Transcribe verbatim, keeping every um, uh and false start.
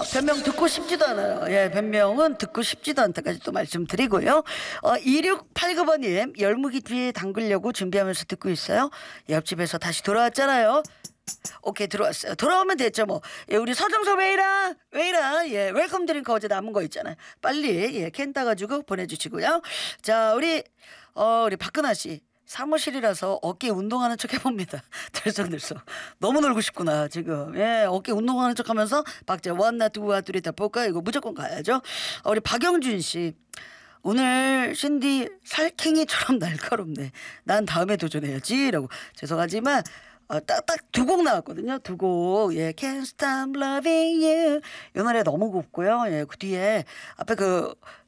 변명 듣고 싶지도 않아요. 예, 변명은 듣고 싶지도 않다까지 또 말씀드리고요. 어, 이육팔구 번님, 열무기 뒤에 담그려고 준비하면서 듣고 있어요. 옆집에서 다시 돌아왔잖아요. 오케이, 들어왔어요. 돌아오면 됐죠 뭐. 예, 우리 서정서 왜이라 왜이라 예, 웰컴 드링크 어제 남은 거 있잖아요. 빨리 예, 캔 따가지고 보내주시고요. 자, 우리 어 우리 박근아 씨. 사무실이라서 어깨 운동하는 척 해봅니다. 들썩들썩. 너무 놀고 싶구나 지금. 예, 어깨 운동하는 척하면서 박자 원나 두와 둘이 다 볼까? 이거 무조건 가야죠. 어, 우리 박영준 씨. 오늘 신디 살쾡이처럼 날카롭네. 난 다음에 도전해야지라고. 죄송하지만 어, 딱딱 두 곡 나왔거든요. 두 곡. 예, Can't Stop Loving You. 이 노래 너무 곱고요. 예, 그 뒤에 앞에 그